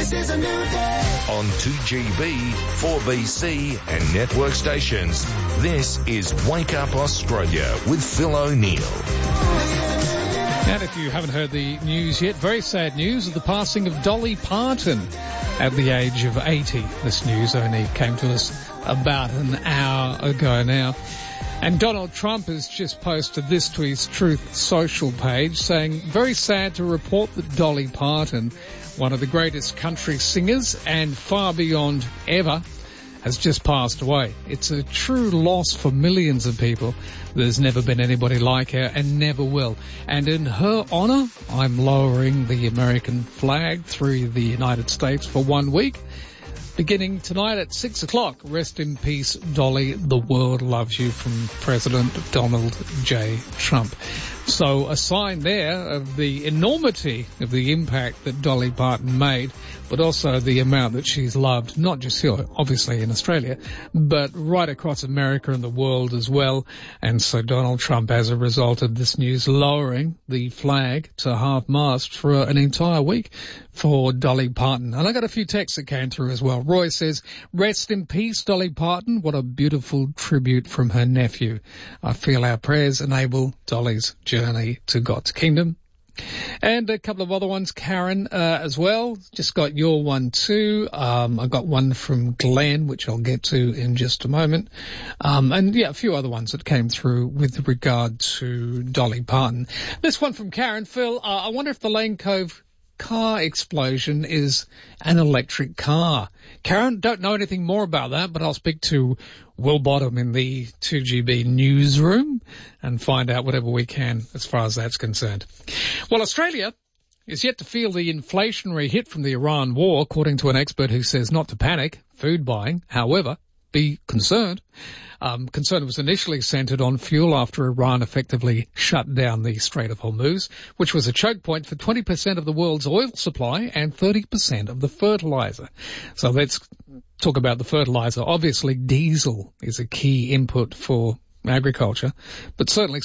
This is a new day. On 2GB, 4BC and network stations, this is Wake Up Australia with Phil O'Neill. And if you haven't heard the news yet, very sad news of the passing of Dolly Parton at the age of 80. This news only came to us about an hour ago now. And Donald Trump has just posted this to his Truth Social page saying, very sad to report that Dolly Parton, one of the greatest country singers and far beyond ever, has just passed away. It's a true loss for millions of people. There's never been anybody like her and never will. And in her honor, I'm lowering the American flag through the United States for 1 week. Beginning tonight at 6 o'clock, rest in peace, Dolly, the world loves you, from President Donald J. Trump. So a sign there of the enormity of the impact that Dolly Parton made, but also the amount that she's loved, not just here, obviously in Australia, but right across America and the world as well. And so Donald Trump, as a result of this news, lowering the flag to half-mast for an entire week for Dolly Parton. And I got a few texts that came through as well. Roy says, rest in peace, Dolly Parton. What a beautiful tribute from her nephew. I feel our prayers enable Dolly's journey to God's kingdom. And a couple of other ones, Karen, as well. Just got your one too. I got one from Glenn, which I'll get to in just a moment. And yeah, a few other ones that came through with regard to Dolly Parton. This one from Karen. Phil, I wonder if the Lane Cove car explosion is an electric car. Karen, don't know anything more about that, but I'll speak to Will Bottom in the 2GB newsroom and find out whatever we can as far as that's concerned. Well, Australia is yet to feel the inflationary hit from the Iran war, according to an expert who says not to panic food buying. However, be concerned. Concern was initially centred on fuel after Iran effectively shut down the Strait of Hormuz, which was a choke point for 20% of the world's oil supply and 30% of the fertiliser. So let's talk about the fertiliser. Obviously, diesel is a key input for agriculture, but certainly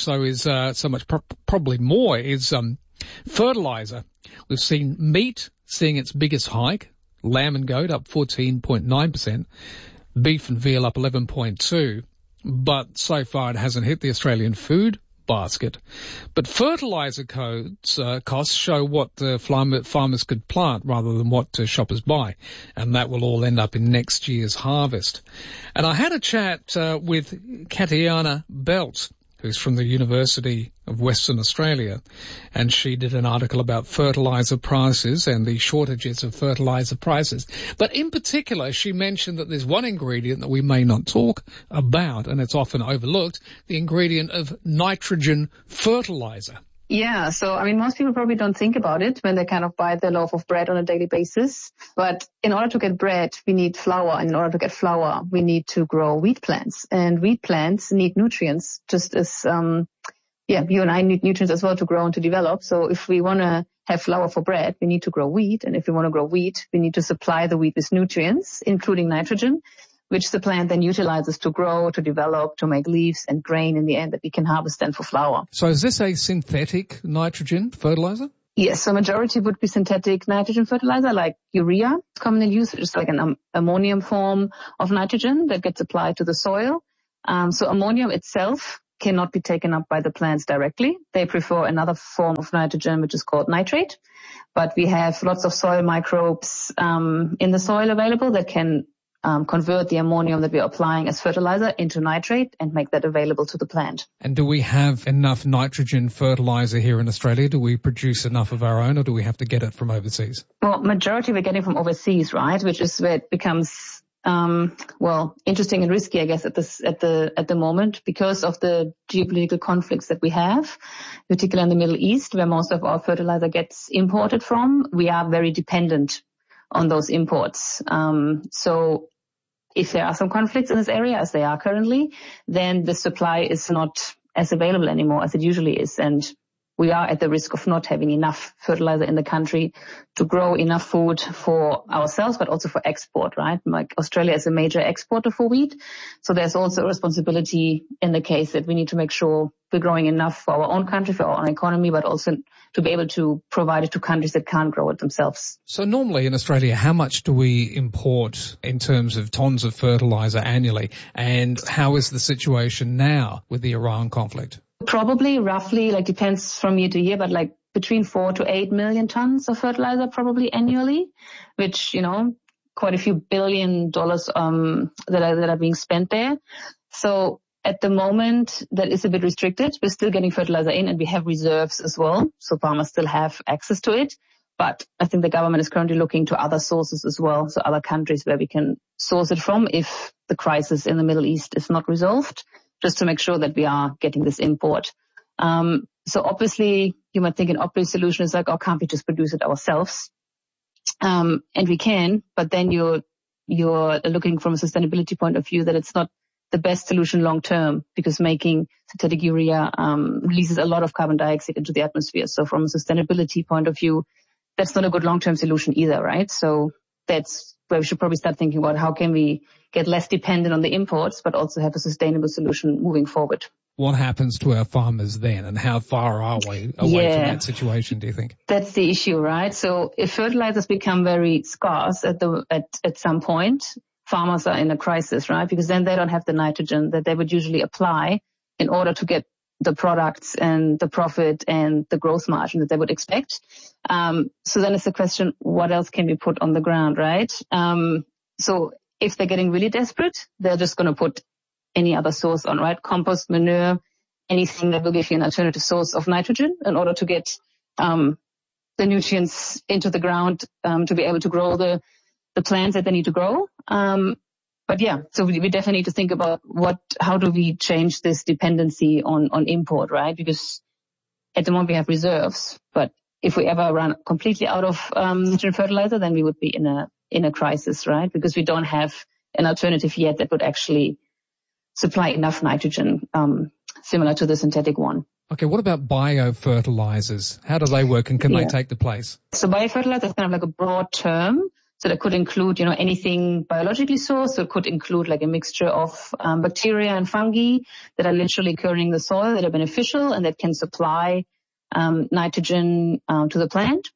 probably more is fertiliser. We've seen meat seeing its biggest hike, lamb and goat up 14.9%. Beef and veal up 11.2%, but so far it hasn't hit the Australian food basket. But fertiliser costs show what farmers could plant rather than what shoppers buy, and that will all end up in next year's harvest. And I had a chat with Katiana Belt, who's from the University of Western Australia, and she did an article about fertiliser prices and the shortages of fertiliser prices. But in particular, she mentioned that there's one ingredient that we may not talk about, and it's often overlooked, the ingredient of nitrogen fertiliser. Yeah, so I mean, most people probably don't think about it when they kind of buy their loaf of bread on a daily basis. But in order to get bread, we need flour. And in order to get flour, we need to grow wheat plants. And wheat plants need nutrients, just as, you and I need nutrients as well to grow and to develop. So if we want to have flour for bread, we need to grow wheat. And if we want to grow wheat, we need to supply the wheat with nutrients, including nitrogen, which the plant then utilizes to grow, to develop, to make leaves and grain in the end that we can harvest then for flour. So is this a synthetic nitrogen fertilizer? Yes, so majority would be synthetic nitrogen fertilizer like urea. It's commonly used, which is like an ammonium form of nitrogen that gets applied to the soil. So ammonium itself cannot be taken up by the plants directly. They prefer another form of nitrogen, which is called nitrate. But we have lots of soil microbes in the soil available that can convert the ammonium that we're applying as fertilizer into nitrate and make that available to the plant. And do we have enough nitrogen fertilizer here in Australia? Do we produce enough of our own, or do we have to get it from overseas? Well, majority we're getting from overseas, right? Which is where it becomes, interesting and risky, I guess, at the moment because of the geopolitical conflicts that we have, particularly in the Middle East, where most of our fertilizer gets imported from. We are very dependent on those imports. So if there are some conflicts in this area, as they are currently, then the supply is not as available anymore as it usually is. And we are at the risk of not having enough fertilizer in the country to grow enough food for ourselves, but also for export, right? Like Australia is a major exporter for wheat. So there's also a responsibility in the case that we need to make sure we're growing enough for our own country, for our own economy, but also to be able to provide it to countries that can't grow it themselves. So normally in Australia, how much do we import in terms of tons of fertilizer annually? And how is the situation now with the Iran conflict? Probably roughly, like depends from year to year, but like between 4 to 8 million tons of fertilizer probably annually, which, you know, quite a few $1 billion that are being spent there. So at the moment, that is a bit restricted. We're still getting fertilizer in and we have reserves as well. So farmers still have access to it. But I think the government is currently looking to other sources as well. So other countries where we can source it from if the crisis in the Middle East is not resolved, just to make sure that we are getting this import. So obviously you might think an obvious solution is like, oh, can't we just produce it ourselves? And we can, but then you're looking from a sustainability point of view that it's not the best solution long term, because making synthetic urea releases a lot of carbon dioxide into the atmosphere. So from a sustainability point of view, that's not a good long term solution either, right? So that's where we should probably start thinking about how can we get less dependent on the imports, but also have a sustainable solution moving forward. What happens to our farmers then, and how far are we away from that situation, do you think? That's the issue, right? So if fertilizers become very scarce at some point, farmers are in a crisis, right? Because then they don't have the nitrogen that they would usually apply in order to get the products and the profit and the growth margin that they would expect. So then it's the question, what else can we put on the ground, right? So if they're getting really desperate, they're just going to put any other source on, right? Compost, manure, anything that will give you an alternative source of nitrogen in order to get the nutrients into the ground to be able to grow the plants that they need to grow. But yeah, so we definitely need to think about how do we change this dependency on import, right? Because at the moment we have reserves, but if we ever run completely out of nitrogen fertilizer, then we would be in a crisis, right? Because we don't have an alternative yet that would actually supply enough nitrogen, similar to the synthetic one. Okay, what about biofertilizers? How do they work, and can they take the place? So biofertilizer is kind of like a broad term. So that could include, anything biologically sourced. So it could include like a mixture of bacteria and fungi that are literally occurring in the soil that are beneficial and that can supply nitrogen to the plant.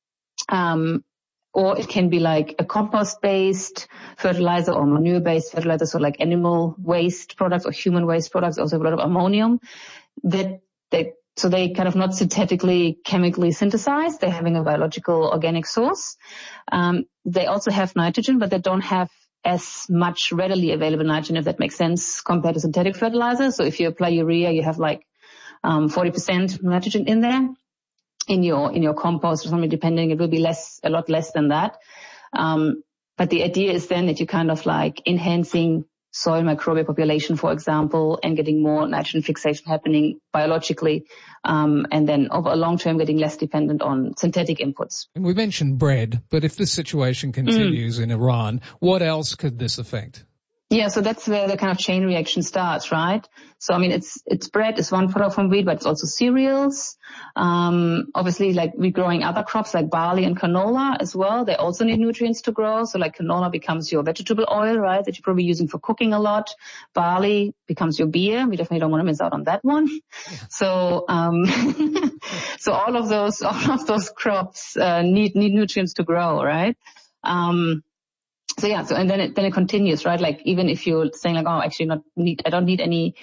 Or it can be like a compost-based fertilizer or manure-based fertilizer, so like animal waste products or human waste products, also have a lot of ammonium so they kind of not synthetically, chemically synthesized. They're having a biological organic source. They also have nitrogen, but they don't have as much readily available nitrogen, if that makes sense, compared to synthetic fertilizer. So if you apply urea, you have like 40% nitrogen in there. In your compost or something, depending, it will be a lot less than that. But the idea is then that you kind of like enhancing soil microbial population, for example, and getting more nitrogen fixation happening biologically, and then over a long term getting less dependent on synthetic inputs. And we mentioned bread, but if this situation continues in Iran, what else could this affect? Yeah, so that's where the kind of chain reaction starts, right? So, I mean, it's bread is one product from wheat, but it's also cereals. Obviously, like we're growing other crops like barley and canola as well. They also need nutrients to grow. So like canola becomes your vegetable oil, right? That you're probably using for cooking a lot. Barley becomes your beer. We definitely don't want to miss out on that one. Yeah. So, so all of those crops, need nutrients to grow, right? So yeah, so and then it continues, right? Like even if you're saying like, oh, actually I don't need any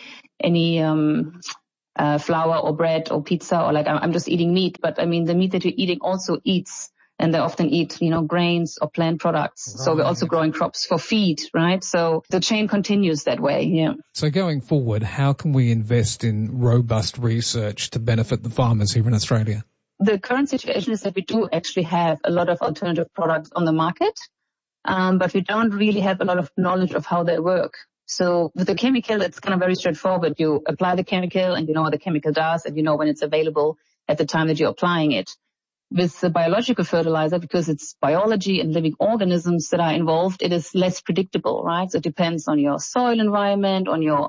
flour or bread or pizza, or like I'm just eating meat. But I mean, the meat that you're eating also eats, and they often eat, grains or plant products. Right. So we're also growing crops for feed, right? So the chain continues that way. Yeah. So going forward, how can we invest in robust research to benefit the farmers here in Australia? The current situation is that we do actually have a lot of alternative products on the market. But we don't really have a lot of knowledge of how they work. So with the chemical, it's kind of very straightforward. You apply the chemical and you know what the chemical does and you know when it's available at the time that you're applying it. With the biological fertilizer, because it's biology and living organisms that are involved, it is less predictable, right? So it depends on your soil environment, on your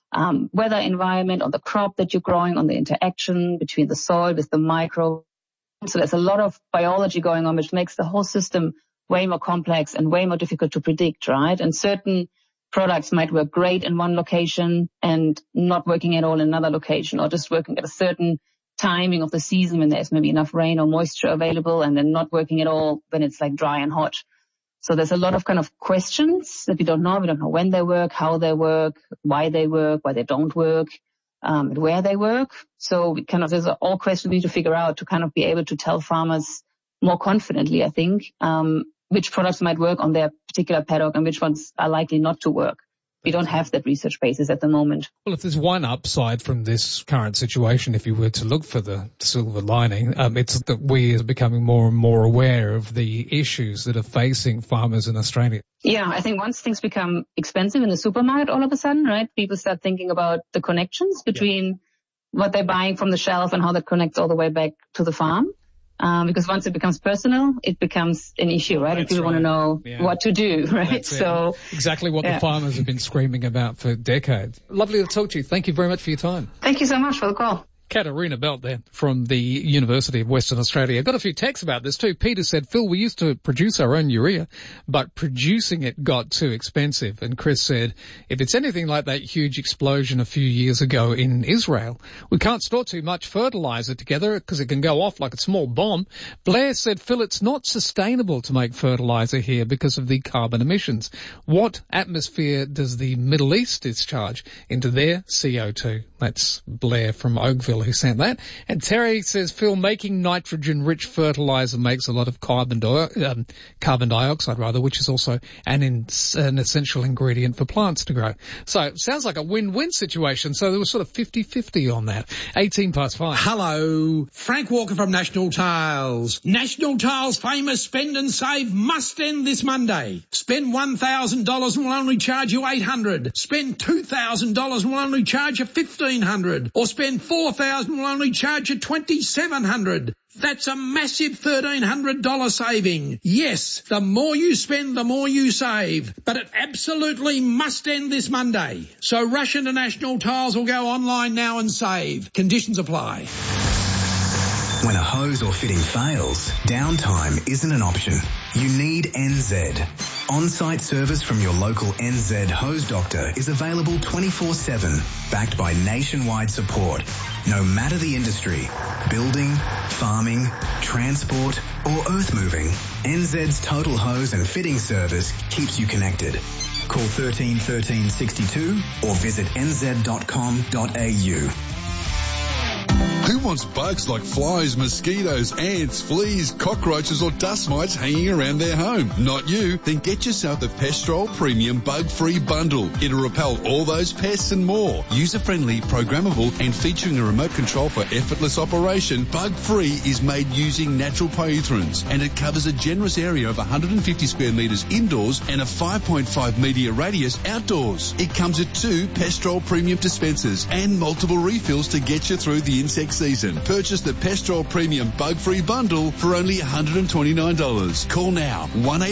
weather environment, on the crop that you're growing, on the interaction between the soil with the micro. So there's a lot of biology going on, which makes the whole system way more complex and way more difficult to predict, right? And certain products might work great in one location and not working at all in another location, or just working at a certain timing of the season when there's maybe enough rain or moisture available, and then not working at all when it's like dry and hot. So there's a lot of kind of questions that we don't know. We don't know when they work, how they work, why they don't work, where they work. So we kind of, there's all questions we need to figure out to kind of be able to tell farmers more confidently, I think, which products might work on their particular paddock and which ones are likely not to work. We don't have that research basis at the moment. Well, if there's one upside from this current situation, if you were to look for the silver lining, it's that we are becoming more and more aware of the issues that are facing farmers in Australia. Yeah, I think once things become expensive in the supermarket all of a sudden, right, people start thinking about the connections between what they're buying from the shelf and how that connects all the way back to the farm. Because once it becomes personal, it becomes an issue, right? And people want to know what to do, right? So exactly what the farmers have been screaming about for decades. Lovely to talk to you. Thank you very much for your time. Thank you so much for the call. Katarina Belt there from the University of Western Australia. Got a few texts about this too. Peter said, Phil, we used to produce our own urea, but producing it got too expensive. And Chris said, if it's anything like that huge explosion a few years ago in Israel, we can't store too much fertilizer together because it can go off like a small bomb. Blair said, Phil, it's not sustainable to make fertilizer here because of the carbon emissions. What atmosphere does the Middle East discharge into their CO2? That's Blair from Oakville who sent that. And Terry says, Phil, making nitrogen-rich fertilizer makes a lot of carbon dioxide, which is also an essential ingredient for plants to grow. So it sounds like a win-win situation. So there was sort of 50-50 on that. 18:05. Hello, Frank Walker from National Tiles. National Tiles' famous spend and save must end this Monday. Spend $1,000 and we'll only charge you $800. Spend $2,000 and we'll only charge you $1,500. Or spend $4,000 and we'll only charge you $2,700. That's a massive $1,300 saving. Yes, the more you spend, the more you save. But it absolutely must end this Monday. So rush into National Tiles or go online now and save. Conditions apply. When a hose or fitting fails, downtime isn't an option. You need NZ. On-site service from your local NZ hose doctor is available 24/7, backed by nationwide support. No matter the industry, building, farming, transport or earth moving, NZ's total hose and fitting service keeps you connected. Call 13 13 62 or visit nz.com.au. Who wants bugs like flies, mosquitoes, ants, fleas, cockroaches or dust mites hanging around their home? Not you. Then get yourself the Pestrol Premium Bug-Free Bundle. It'll repel all those pests and more. User-friendly, programmable and featuring a remote control for effortless operation, Bug-Free is made using natural polytherins and it covers a generous area of 150 square metres indoors and a 5.5 metre radius outdoors. It comes with 2 Pestrol Premium dispensers and multiple refills to get you through the insect season. Purchase the Pestrol Premium Bug-Free Bundle for only $129. Call now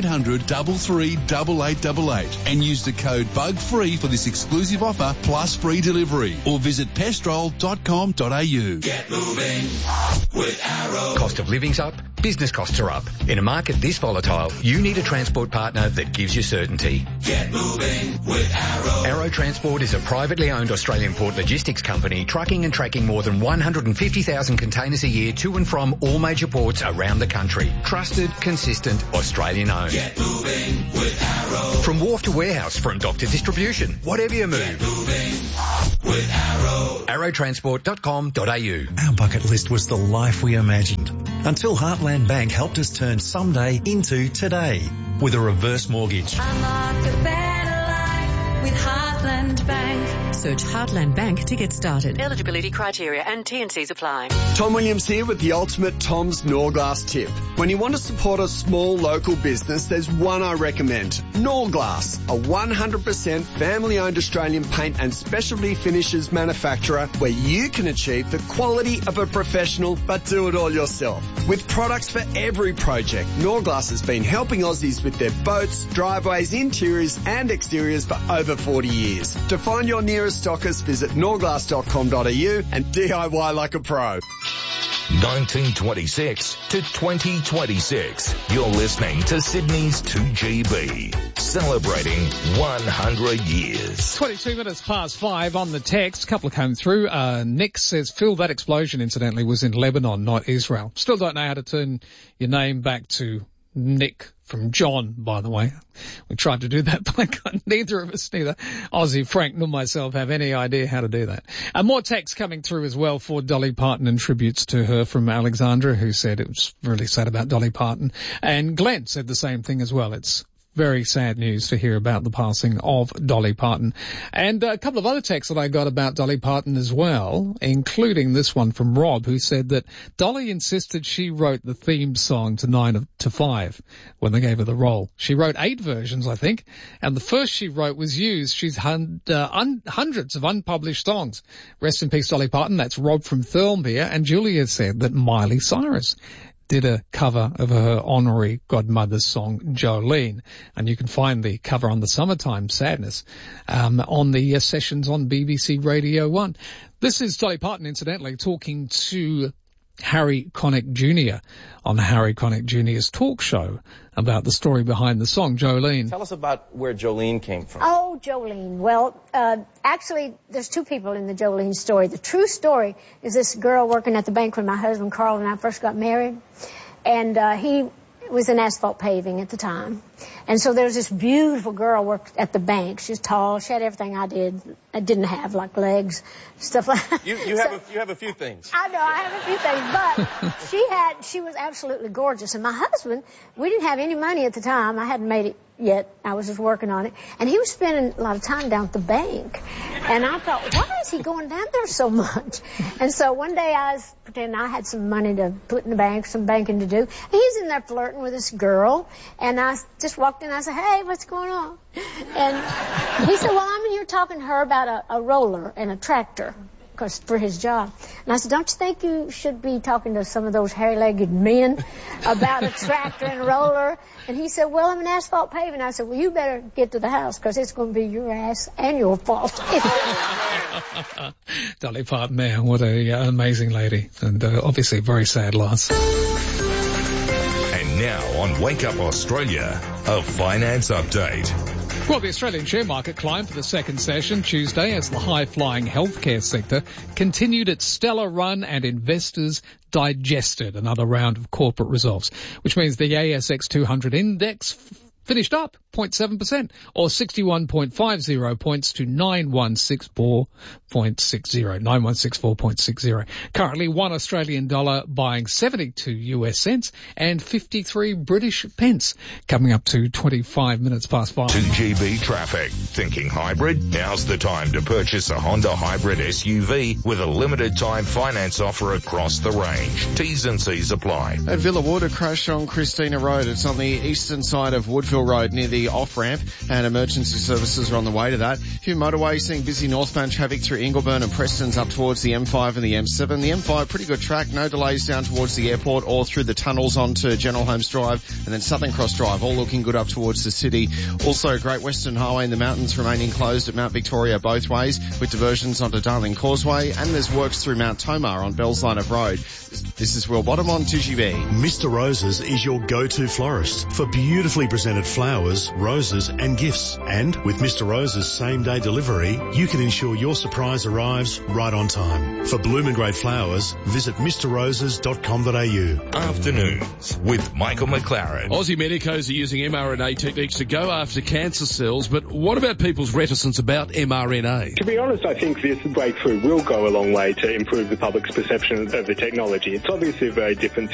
1-800-338888 and use the code BUGFREE for this exclusive offer plus free delivery or visit pestrol.com.au. Get moving with Arrow. Cost of living's up, business costs are up. In a market this volatile, you need a transport partner that gives you certainty. Get moving with Arrow. Arrow Transport is a privately owned Australian port logistics company trucking and tracking more than 150,000 containers a year to and from all major ports around the country. Trusted, consistent, Australian owned. Get moving with Arrow. From wharf to warehouse, from dock to distribution, whatever you move. Get moving with Arrow. Arrowtransport.com.au. Our bucket list was the life we imagined until Heartland Bank helped us turn someday into today with a reverse mortgage. Unlock a better life with Heartland Bank. Search Heartland Bank to get started. Eligibility criteria and T&Cs apply. Tom Williams here with the ultimate Tom's Norglass tip. When you want to support a small local business, there's one I recommend. Norglass, a 100% family-owned Australian paint and specialty finishes manufacturer where you can achieve the quality of a professional but do it all yourself. With products for every project, Norglass has been helping Aussies with their boats, driveways, interiors and exteriors for over 40 years. years. To find your nearest stockist, visit norglass.com.au and DIY like a pro. 1926 to 2026. You're listening to Sydney's 2GB, celebrating 100 years. 22 minutes past 5 on the text. A couple come through. Nick says, Phil, that explosion incidentally was in Lebanon, not Israel. Still don't know how to turn your name back to Nick from John, by the way. We tried to do that, but neither of us, neither Aussie Frank nor myself, have any idea how to do that. And more text coming through as well for Dolly Parton and tributes to her from Alexandra, who said it was really sad about Dolly Parton. And Glenn said the same thing as well. It's very sad news to hear about the passing of Dolly Parton. And a couple of other texts that I got about Dolly Parton as well, including this one from Rob, who said that Dolly insisted she wrote the theme song to 9 to 5 when they gave her the role. She wrote 8 versions, I think, and the first she wrote was used. She's hundreds of unpublished songs. Rest in peace, Dolly Parton. That's Rob from Thirlmere. And Julia said that Miley Cyrus did a cover of her honorary godmother's song, Jolene. And you can find the cover on the Summertime Sadness on the sessions on BBC Radio 1. This is Dolly Parton, incidentally, talking to Harry Connick Jr. on Harry Connick Jr.'s talk show about the story behind the song, Jolene. Tell us about where Jolene came from. Oh, Jolene. Well, actually, there's 2 people in the Jolene story. The true story is this girl working at the bank when my husband Carl and I first got married. And he was in asphalt paving at the time. And so there was this beautiful girl worked at the bank. She was tall. She had everything I didn't have, like legs, stuff like that. You have a few things. I know, I have a few things. But she was absolutely gorgeous. And my husband, we didn't have any money at the time. I hadn't made it yet. I was just working on it. And he was spending a lot of time down at the bank. And I thought, why is he going down there so much? And so one day I was pretending I had some money to put in the bank, some banking to do. And he's in there flirting with this girl. And I just walked in and I said, hey, what's going on? And he said, well, I'm in here talking to her about a roller and a tractor, because for his job. And I said, don't you think you should be talking to some of those hairy-legged men about a tractor and a roller? And he said, well, I'm in asphalt paving. I said, well, you better get to the house, because it's going to be your ass and your fault. Dolly Parton there, what a amazing lady, and obviously a very sad loss. And now on Wake Up Australia, a finance update. Well, the Australian share market climbed for the second session Tuesday as the high-flying healthcare sector continued its stellar run and investors digested another round of corporate results, which means the ASX 200 index finished up 0.7%, or 61.50 points to 9164.60. Currently, 1 Australian dollar buying 72 US cents and 53 British pence. Coming up to 25 minutes past 5. 2GB traffic. Thinking hybrid? Now's the time to purchase a Honda hybrid SUV with a limited time finance offer across the range. T's and C's apply. At Villawood, a crash on Christina Road. It's on the eastern side of Woodville Road near the off-ramp, and emergency services are on the way to that. A few motorways seeing busy northbound traffic through Ingleburn and Preston's up towards the M5 and the M7. The M5, pretty good track, no delays down towards the airport or through the tunnels onto General Holmes Drive, and then Southern Cross Drive, all looking good up towards the city. Also, Great Western Highway in the mountains remaining closed at Mount Victoria both ways, with diversions onto Darling Causeway, and there's works through Mount Tomar on Bells Line of Road. This is Will Bottom on 2GB. Mr. Roses is your go-to florist for beautifully presented flowers, roses and gifts. And with Mr. Roses same-day delivery, you can ensure your surprise arrives right on time. For bloom and grade flowers, visit mrroses.com.au. Afternoons with Michael McLaren. Aussie medicos are using mRNA techniques to go after cancer cells, but what about people's reticence about mRNA? To be honest, I think this breakthrough will go a long way to improve the public's perception of the technology. It's obviously a very different